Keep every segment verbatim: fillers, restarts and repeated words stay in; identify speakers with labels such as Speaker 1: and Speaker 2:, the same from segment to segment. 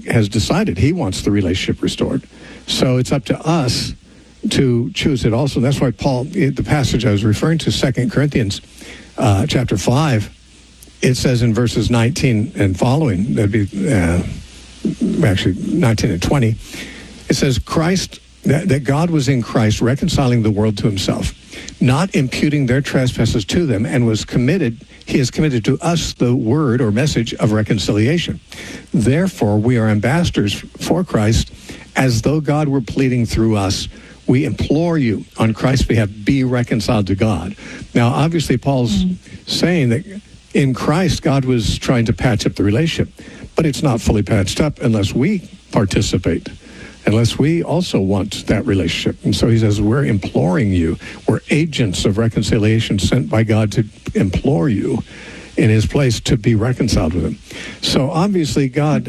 Speaker 1: has decided he wants the relationship restored. So it's up to us to choose it also. That's why Paul, the passage I was referring to, Second Corinthians uh, chapter five, it says in verses nineteen and following, that'd be uh, actually nineteen and twenty, it says, Christ, that, that God was in Christ reconciling the world to himself, not imputing their trespasses to them, and was committed, he has committed to us the word or message of reconciliation. Therefore, we are ambassadors for Christ, as though God were pleading through us. We implore you on Christ's behalf, be reconciled to God. Now, obviously, Paul's mm-hmm. saying that in Christ, God was trying to patch up the relationship, but it's not fully patched up unless we participate, unless we also want that relationship. And so he says, we're imploring you. We're agents of reconciliation sent by God to implore you in his place to be reconciled with him. So obviously, God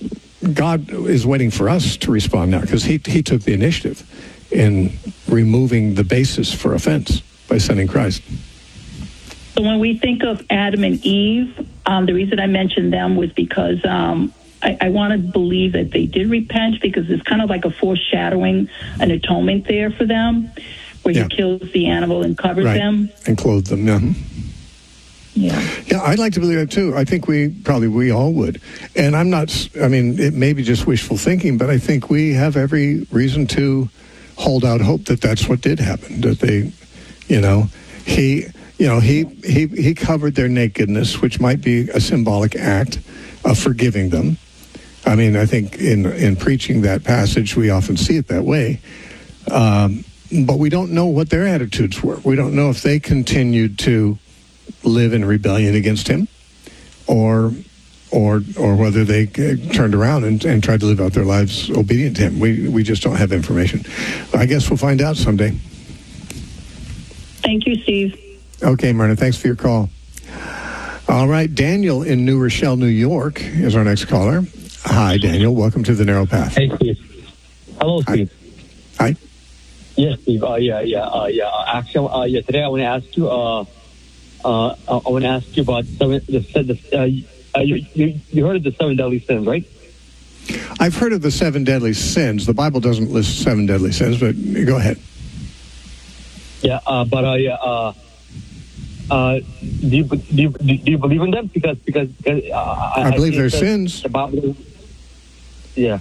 Speaker 1: God is waiting for us to respond now, because he, he took the initiative in removing the basis for offense by sending Christ.
Speaker 2: So when we think of Adam and Eve, um, the reason I mentioned them was because um, I, I want to believe that they did repent, because it's kind of like a foreshadowing, an atonement there for them, where yeah. he kills the animal and covers
Speaker 1: right.
Speaker 2: them.
Speaker 1: And clothed them, yeah.
Speaker 2: Yeah.
Speaker 1: Yeah, I'd like to believe that too. I think we, probably we all would. And I'm not, I mean, it may be just wishful thinking, but I think we have every reason to hold out hope that that's what did happen, that they, you know, he, you know, he, he, he covered their nakedness, which might be a symbolic act of forgiving them. I mean, I think in, in preaching that passage, we often see it that way. Um, but we don't know what their attitudes were. We don't know if they continued to live in rebellion against him, or or or whether they turned around and, and tried to live out their lives obedient to him. We we just don't have information. I guess we'll find out someday.
Speaker 2: Thank you, Steve.
Speaker 1: Okay, Myrna, thanks for your call. All right, Daniel in New Rochelle, New York is our next caller. Hi, Daniel. Welcome to The Narrow Path.
Speaker 3: Hey, Steve. Hello, Steve.
Speaker 1: Hi. Hi.
Speaker 3: Yes, Steve. Uh, yeah, yeah, uh, yeah. Actually, uh, yeah. Today I want to ask you. Uh, uh, I want to ask you about seven, the, the, uh, you, you, you heard of the seven deadly sins, right?
Speaker 1: I've heard of the seven deadly sins. The Bible doesn't list seven deadly sins, but go ahead.
Speaker 3: Yeah, uh, but uh, yeah, uh, uh, do you do you, do you believe in them? Because because, because uh, I,
Speaker 1: I believe
Speaker 3: I
Speaker 1: they're sins.
Speaker 3: The Bible, yeah.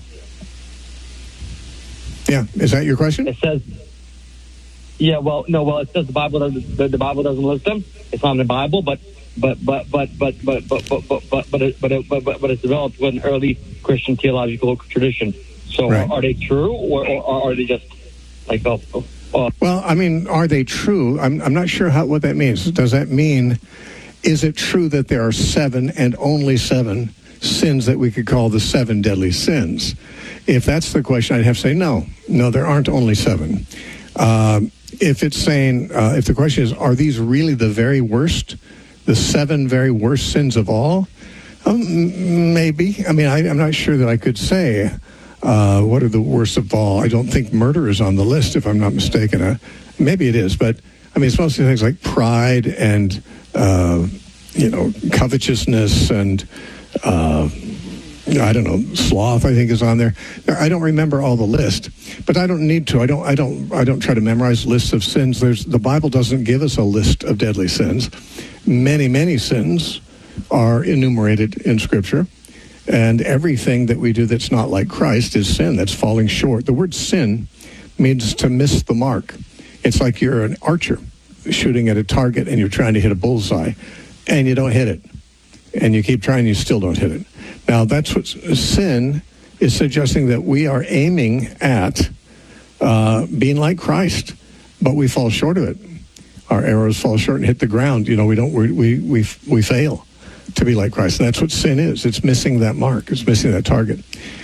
Speaker 1: Yeah, is that your question?
Speaker 3: It says. Yeah, well, no, well, it says the Bible doesn't. The, the Bible doesn't list them. It's not in the Bible, but but but but but but but but but but but it, but, it, but, but, but it's developed with an early Christian theological tradition. So, right. are they true, or, or are they just like oh? oh
Speaker 1: well, I mean, are they true? I'm I'm not sure how what that means. Does that mean, is it true that there are seven and only seven sins that we could call the seven deadly sins? If that's the question, I'd have to say no. No, there aren't only seven. Um, if it's saying, uh, if the question is, are these really the very worst, the seven very worst sins of all? Um, maybe. I mean, I, I'm not sure that I could say uh, what are the worst of all. I don't think murder is on the list, if I'm not mistaken. Uh, maybe it is, but I mean, it's mostly things like pride and, uh, you know, covetousness and, uh, I don't know, sloth, I think, is on there. I don't remember all the list, but I don't need to. I don't. I don't. I don't try to memorize lists of sins. There's the Bible doesn't give us a list of deadly sins. Many, many sins are enumerated in Scripture, and everything that we do that's not like Christ is sin. That's falling short. The word sin means to miss the mark. It's like you're an archer shooting at a target, and you're trying to hit a bullseye, and you don't hit it, and you keep trying, you still don't hit it. Now, that's what sin is suggesting, that we are aiming at uh, being like Christ, but we fall short of it. Our arrows fall short and hit the ground. You know, we don't. We we we, we fail to be like Christ. And that's what sin is. It's missing that mark. It's missing that target.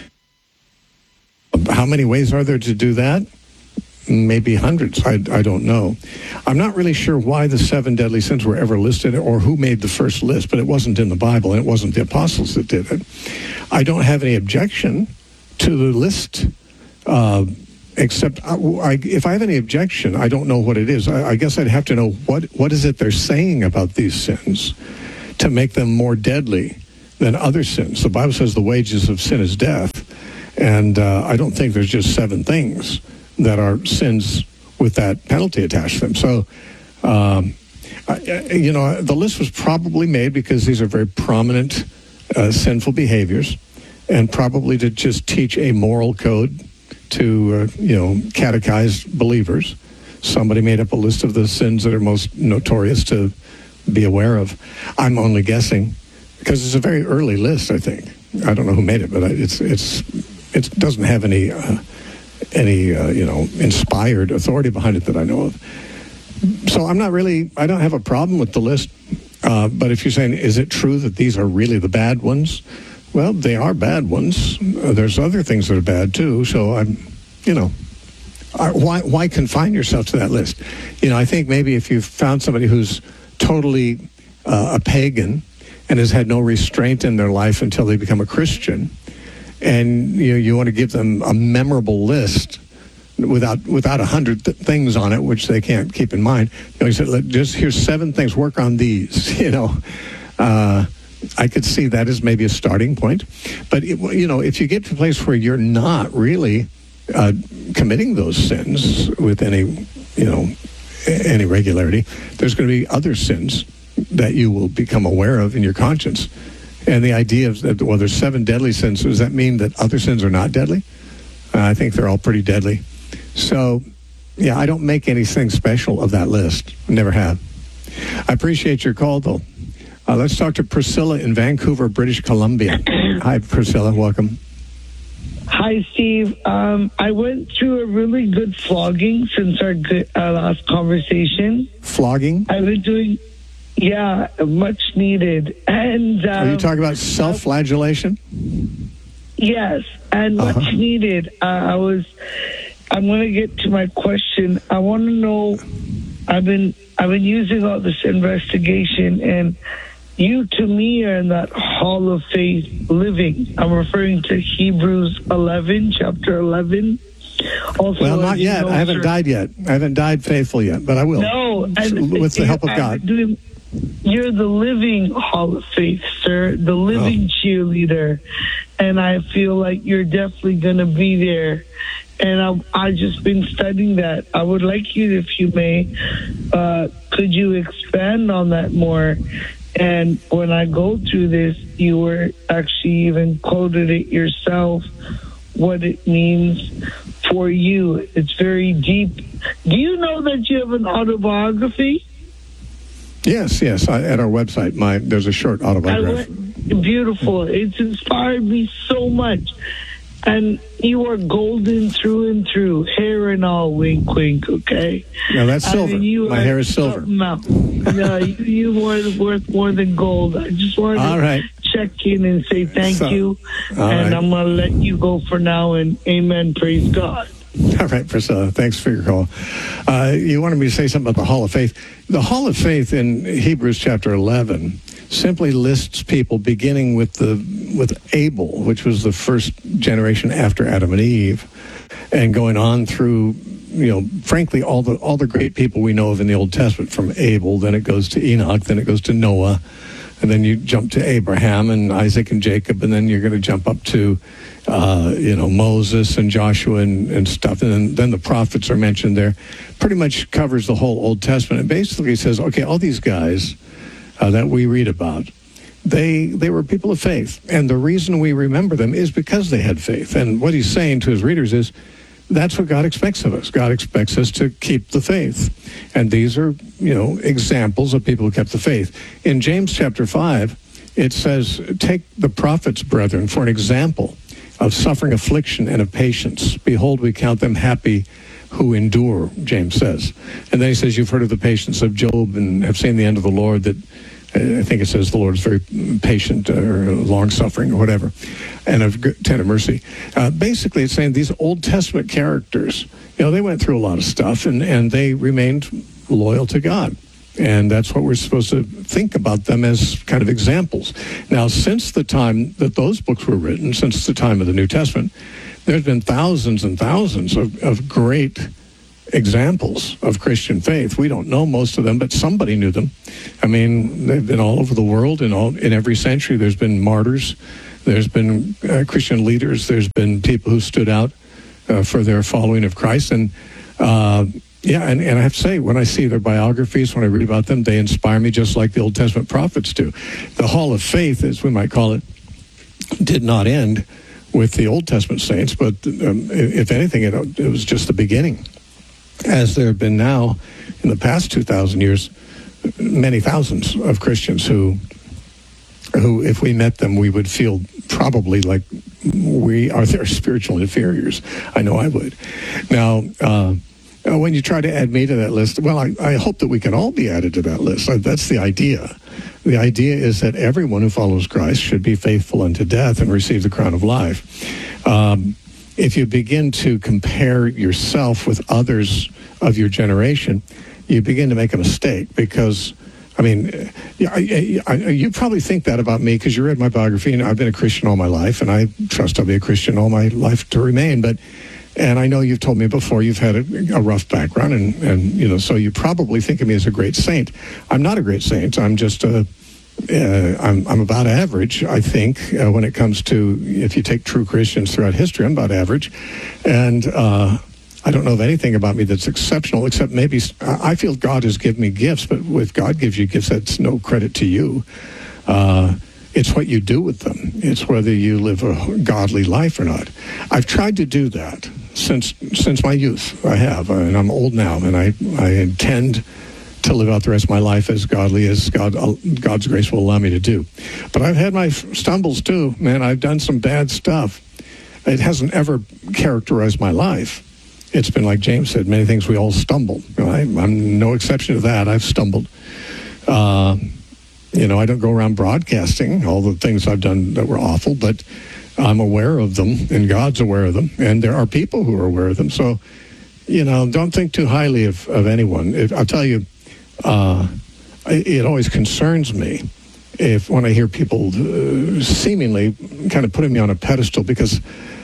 Speaker 1: How many ways are there to do that? Maybe hundreds. I, I don't know. I'm not really sure why the seven deadly sins were ever listed or who made the first list, but it wasn't in the Bible, and it wasn't the apostles that did it. I don't have any objection to the list, uh, except I, I, if I have any objection, I don't know what it is. I, I guess I'd have to know what, what is it they're saying about these sins to make them more deadly than other sins. The Bible says the wages of sin is death. And uh, I don't think there's just seven things that are sins with that penalty attached to them. So, um, I, you know, the list was probably made because these are very prominent uh, sinful behaviors, and probably to just teach a moral code to, uh, you know, catechize believers. Somebody made up a list of the sins that are most notorious to be aware of. I'm only guessing because it's a very early list, I think. I don't know who made it, but it's it's it doesn't have any uh, any uh, you know inspired authority behind it that I know of. So I'm not really, I don't have a problem with the list. Uh, but if you're saying, is it true that these are really the bad ones? Well, they are bad ones. Uh, there's other things that are bad too. So I'm, you know, I, why why confine yourself to that list? You know, I think maybe if you've found somebody who's totally uh, a pagan and has had no restraint in their life until they become a Christian, and you know, you want to give them a memorable list without without a hundred th- things on it, which they can't keep in mind. You know, he said, Let, just here's seven things, work on these, you know. Uh, I could see that as maybe a starting point. But, it, you know, if you get to a place where you're not really uh, committing those sins with any, you know, any regularity, there's going to be other sins that you will become aware of in your conscience. And the idea of that, well, there's seven deadly sins, does that mean that other sins are not deadly? Uh, I think they're all pretty deadly. So, yeah, I don't make anything special of that list. Never have. I appreciate your call, though. Uh, let's talk to Priscilla in Vancouver, British Columbia. Hi, Priscilla. Welcome.
Speaker 4: Hi, Steve. Um, I went through a really good flogging since our good, uh, last conversation.
Speaker 1: Flogging?
Speaker 4: I've been doing, yeah, much needed. And um,
Speaker 1: are you talking about self-flagellation?
Speaker 4: Yes, and much uh-huh. needed. Uh, I was. I'm going to get to my question. I want to know. I've been I've been using all this investigation, and you, to me, are in that hall of faith living. I'm referring to Hebrews eleven, chapter eleven. Also,
Speaker 1: well, not yet. I haven't sir, died yet. I haven't died faithful yet, but I will.
Speaker 4: No, and,
Speaker 1: with the help of God.
Speaker 4: Doing, you're the living hall of faith, sir. The living oh. cheerleader, and I feel like you're definitely going to be there. And I've, I've just been studying that. I would like you, if you may, uh, could you expand on that more? And when I go through this, you were actually even quoted it yourself, what it means for you. It's very deep. Do you know that you have an autobiography?
Speaker 1: Yes, yes. I, at our website, my there's a short autobiography.
Speaker 4: Went, beautiful. It's inspired me so much. And you are golden through and through, hair and all, wink, wink, okay?
Speaker 1: No, that's silver. I mean, my hair is silver.
Speaker 4: No, no you, you are worth more than gold. I just wanted all to right. check in and say thank so, you. And right. I'm going to let you go for now, and amen, praise God.
Speaker 1: All right, Priscilla, thanks for your call. Uh, you wanted me to say something about the Hall of Faith. The Hall of Faith in Hebrews chapter eleven simply lists people beginning with the with Abel, which was the first generation after Adam and Eve, and going on through, you know, frankly, all the all the great people we know of in the Old Testament, from Abel, then it goes to Enoch, then it goes to Noah, and then you jump to Abraham and Isaac and Jacob, and then you're going to jump up to, uh, you know, Moses and Joshua and, and stuff, and then, then the prophets are mentioned there. Pretty much covers the whole Old Testament. It basically says, okay, all these guys Uh, that we read about, they they were people of faith, and the reason we remember them is because they had faith. And what he's saying to his readers is, that's what God expects of us. God expects us to keep the faith, and these are, you know, examples of people who kept the faith. In James chapter five, it says, take the prophets, brethren, for an example of suffering affliction and of patience. Behold, we count them happy who endure, James says. And then he says, you've heard of the patience of Job and have seen the end of the Lord, that uh, I think it says the Lord is very patient or long-suffering or whatever, and of tender mercy. Uh, basically, it's saying these Old Testament characters, you know, they went through a lot of stuff, and, and they remained loyal to God. And that's what we're supposed to think about them as kind of examples. Now, since the time that those books were written, since the time of the New Testament, there's been thousands and thousands of, of great examples of Christian faith. We don't know most of them, but somebody knew them. I mean, they've been all over the world. In all in every century, there's been martyrs There's been uh, Christian leaders. There's been people who stood out uh, for their following of Christ. And, uh, yeah, and, and I have to say, when I see their biographies, when I read about them, they inspire me just like the Old Testament prophets do. The Hall of Faith, as we might call it, did not end with the Old Testament saints, but um, if anything, it, it was just the beginning. As there have been now, in the past two thousand years, many thousands of Christians who, who, if we met them, we would feel probably like we are their spiritual inferiors. I know I would. Now, uh, when you try to add me to that list, well, I, I hope that we can all be added to that list. That's the idea. The idea is that everyone who follows Christ should be faithful unto death and receive the crown of life. Um, if you begin to compare yourself with others of your generation, you begin to make a mistake because, I mean, I, I, I, you probably think that about me because you read my biography, and I've been a Christian all my life, and I trust I'll be a Christian all my life to remain. But, and I know you've told me before you've had a, a rough background, and, and you know, so you probably think of me as a great saint. I'm not a great saint. I'm just a Uh, I'm, I'm about average, I think, uh, when it comes to, if you take true Christians throughout history, I'm about average. And uh, I don't know of anything about me that's exceptional, except maybe I feel God has given me gifts, but if God gives you gifts, that's no credit to you. Uh, it's what you do with them. It's whether you live a godly life or not. I've tried to do that since since my youth. I have, and I'm old now, and I, I intend to live out the rest of my life as godly as God, God's grace will allow me to do. But I've had my stumbles too, man. I've done some bad stuff. It hasn't ever characterized my life. It's been like James said, many things we all stumble. I, I'm no exception to that. I've stumbled. Uh, you know, I don't go around broadcasting all the things I've done that were awful, but I'm aware of them, and God's aware of them, and there are people who are aware of them. So, you know, don't think too highly of, of anyone. It, I'll tell you, Uh, it always concerns me if when I hear people uh, seemingly kind of putting me on a pedestal, because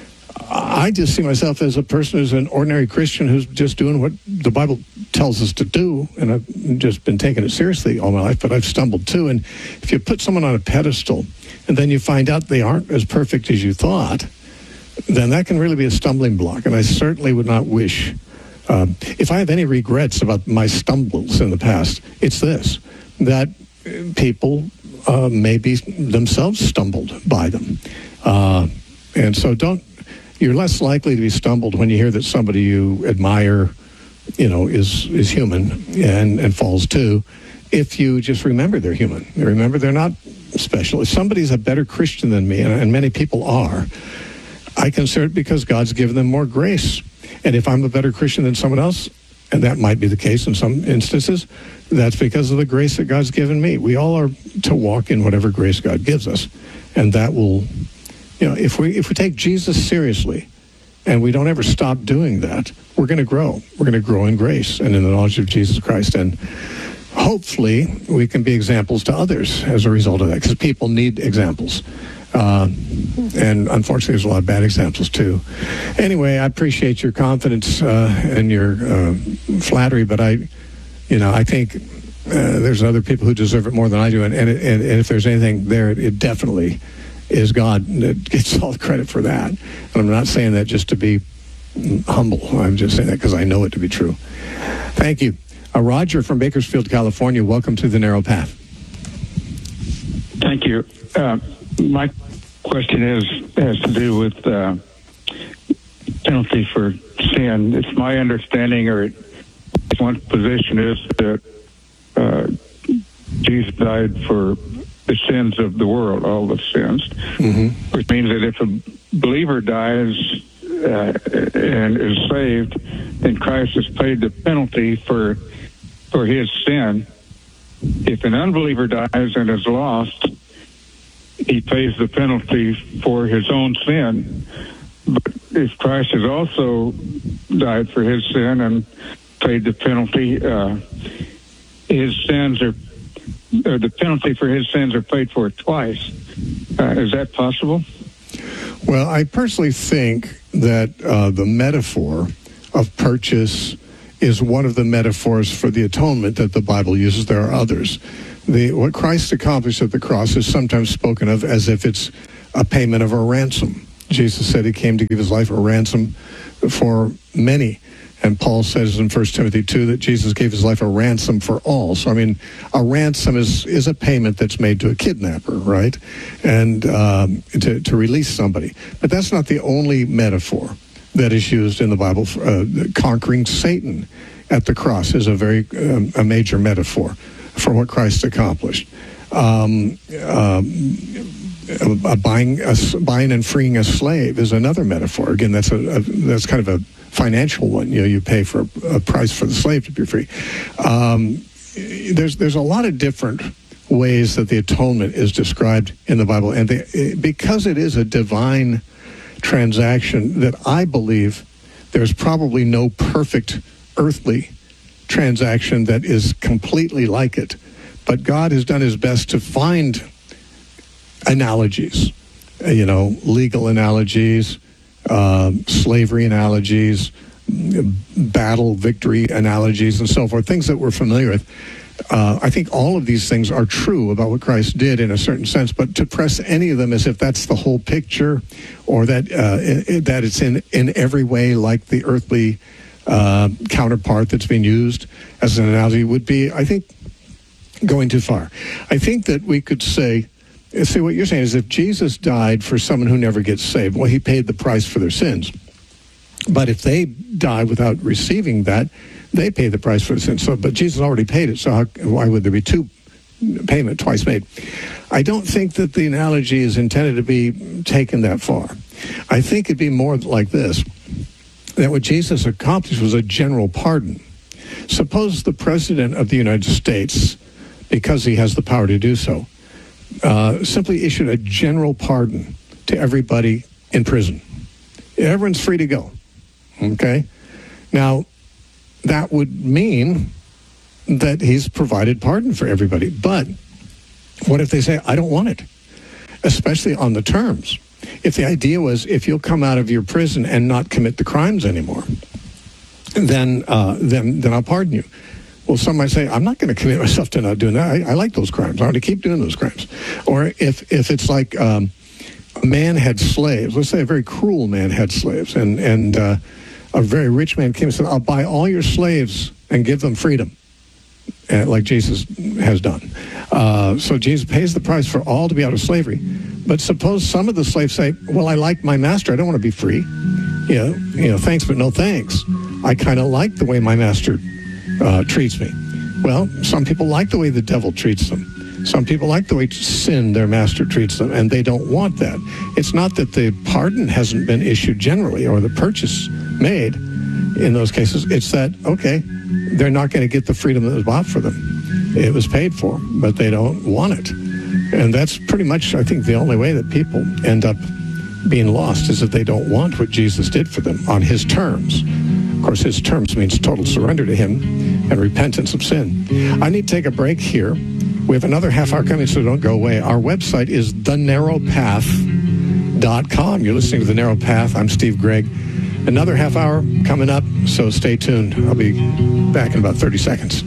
Speaker 1: I just see myself as a person who's an ordinary Christian who's just doing what the Bible tells us to do, and I've just been taking it seriously all my life, but I've stumbled too. And if you put someone on a pedestal and then you find out they aren't as perfect as you thought, then that can really be a stumbling block, and I certainly would not wish. Um, if I have any regrets about my stumbles in the past, it's this, that people uh, maybe themselves stumbled by them. Uh, and so don't, you're less likely to be stumbled when you hear that somebody you admire, you know, is, is human and, and falls too, if you just remember they're human. Remember they're not special. If somebody's a better Christian than me, and, and many people are, I consider it because God's given them more grace. And if I'm a better Christian than someone else, and that might be the case in some instances, that's because of the grace that God's given me. We all are to walk in whatever grace God gives us. And that will, you know, if we if we take Jesus seriously and we don't ever stop doing that, we're going to grow. We're going to grow in grace and in the knowledge of Jesus Christ. And hopefully we can be examples to others as a result of that, because people need examples. Uh, and unfortunately, there's a lot of bad examples, too. Anyway, I appreciate your confidence uh, and your uh, flattery, but I, you know, I think uh, there's other people who deserve it more than I do, and, and, and if there's anything there, it definitely is God that gets all the credit for that. And I'm not saying that just to be humble. I'm just saying that because I know it to be true. Thank you. Uh, Roger from Bakersfield, California, welcome to The Narrow Path.
Speaker 5: Thank you. Uh, my question is has to do with uh, penalty for sin. It's my understanding, or one position is that uh, Jesus died for the sins of the world, all the sins, mm-hmm. which means that if a believer dies uh, and is saved, then Christ has paid the penalty for for his sin. If an unbeliever dies and is lost, he pays the penalty for his own sin. But if Christ has also died for his sin and paid the penalty, uh, his sins are, or the penalty for his sins are paid for twice. Uh, is that possible?
Speaker 1: Well, I personally think that uh, the metaphor of purchase is one of the metaphors for the atonement that the Bible uses. There are others. The, what Christ accomplished at the cross is sometimes spoken of as if it's a payment of a ransom. Jesus said he came to give his life a ransom for many. And Paul says in First Timothy two that Jesus gave his life a ransom for all. So, I mean, a ransom is, is a payment that's made to a kidnapper, right? And um, to, to release somebody. But that's not the only metaphor that is used in the Bible. Uh, conquering Satan at the cross is a very um, a major metaphor for what Christ accomplished. Um, um, uh, buying a, buying and freeing a slave is another metaphor. Again, that's a, a that's kind of a financial one. You know, you pay for a, a price for the slave to be free. Um, there's there's a lot of different ways that the atonement is described in the Bible, and they, because it is a divine transaction, that I believe there's probably no perfect earthly transaction that is completely like it. But God has done his best to find analogies, you know, legal analogies, uh, slavery analogies, battle victory analogies, and so forth, things that we're familiar with. Uh, I think all of these things are true about what Christ did in a certain sense, but to press any of them as if that's the whole picture, or that uh, it, that it's in, in every way like the earthly uh, counterpart that's being used as an analogy would be, I think, going too far. I think that we could say, see, what you're saying is if Jesus died for someone who never gets saved, well, he paid the price for their sins. But if they die without receiving that, they pay the price for the sin. So, but Jesus already paid it, so how, why would there be two payment twice made? I don't think that the analogy is intended to be taken that far. I think it'd be more like this, that what Jesus accomplished was a general pardon. Suppose the President of the United States, because he has the power to do so, uh, simply issued a general pardon to everybody in prison. Everyone's free to go, okay? Now, that would mean that he's provided pardon for everybody. But what if they say, I don't want it, especially on the terms? If the idea was, if you'll come out of your prison and not commit the crimes anymore, then uh, then then I'll pardon you. Well, some might say, I'm not going to commit myself to not doing that. I, I like those crimes. I want to keep doing those crimes. Or if, if it's like um, a man had slaves, let's say a very cruel man had slaves, and, and uh, a very rich man came and said, I'll buy all your slaves and give them freedom, uh, like Jesus has done. Uh, so Jesus pays the price for all to be out of slavery. But suppose some of the slaves say, well, I like my master. I don't want to be free. You know, you know, thanks, but no thanks. I kind of like the way my master uh, treats me. Well, some people like the way the devil treats them. Some people like the way sin, their master, treats them, and they don't want that. It's not that the pardon hasn't been issued generally or the purchase made in those cases. It's that, okay, they're not going to get the freedom that was bought for them. It was paid for, but they don't want it. And that's pretty much, I think, the only way that people end up being lost is if they don't want what Jesus did for them on his terms. Of course, his terms means total surrender to him and repentance of sin. I need to take a break here. We have another half hour coming, so don't go away. Our website is the narrow path dot com. You're listening to The Narrow Path. I'm Steve Gregg. Another half hour coming up, so stay tuned. I'll be back in about thirty seconds.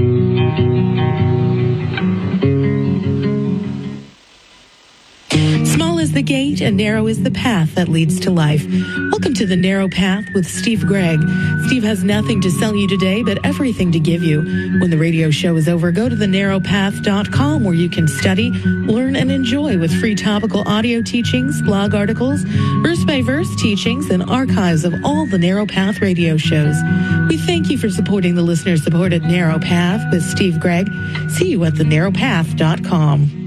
Speaker 6: Small is the gate and narrow is the path that leads to life. Welcome to The Narrow Path with Steve Gregg. Steve has nothing to sell you today, but everything to give you. When the radio show is over, go to the narrow path dot com where you can study, learn, and enjoy with free topical audio teachings, blog articles, verse-by-verse teachings, and archives of all the Narrow Path radio shows. We thank you for supporting the listener-supported Narrow Path with Steve Gregg. See you at the narrow path dot com.